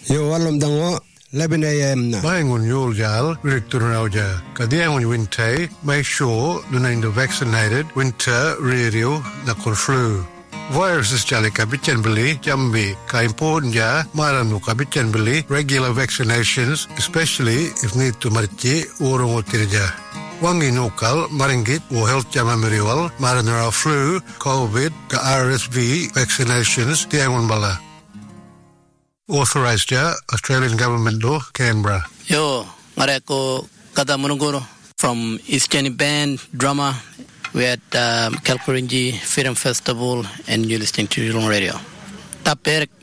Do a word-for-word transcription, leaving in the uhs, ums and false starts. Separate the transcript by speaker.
Speaker 1: Yo walum dango labine yemna.
Speaker 2: Mayangun yuljal rikturauja. Kadiangun winte make sure nunainda vaccinated winter radio nakul flu. Viruses jali kabitan beli jambi ka important ja maranu kabitan beli regular vaccinations especially if need to marci urung utirja. Wangi nukal maringgit o health jama meriwal maranara flu, COVID, ka R S V vaccinations tiangun bala. Authorized ja Australian government do Canberra.
Speaker 3: Yo, ngareko kada munuguro from Eastern Band drama. We're at um, Kalkurinji Film Festival and you're listening to Yulong Radio. Taper